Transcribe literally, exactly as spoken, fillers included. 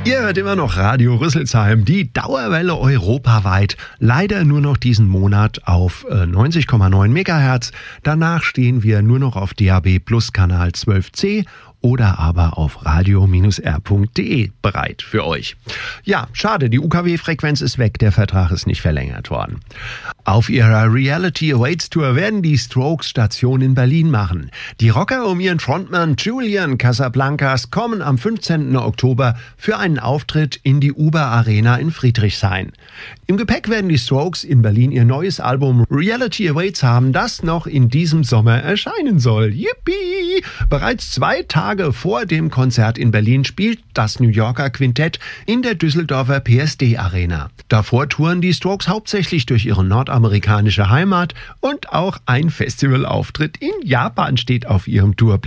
Ihr hört immer noch Radio Rüsselsheim, die Dauerwelle europaweit. Leider nur noch diesen Monat auf äh, neunzig Komma neun Megahertz. Danach stehen wir nur noch auf D A B Plus Kanal zwölf C oder aber auf radio R punkt de bereit für euch. Ja, schade, die U K W-Frequenz ist weg, der Vertrag ist nicht verlängert worden. Auf ihrer Reality Awaits Tour werden die Strokes Station in Berlin machen. Die Rocker um ihren Frontmann Julian Casablancas kommen am fünfzehnten Oktober für einen Auftritt in die Uber Arena in Friedrichshain. Im Gepäck werden die Strokes in Berlin ihr neues Album Reality Awaits haben, das noch in diesem Sommer erscheinen soll. Yippie! Bereits zwei Tage vor dem Konzert in Berlin spielt das New Yorker Quintett in der Düsseldorfer P S D Arena. Davor touren die Strokes hauptsächlich durch ihre nordamerikanische Heimat und auch ein Festivalauftritt in Japan steht auf ihrem Tourplan.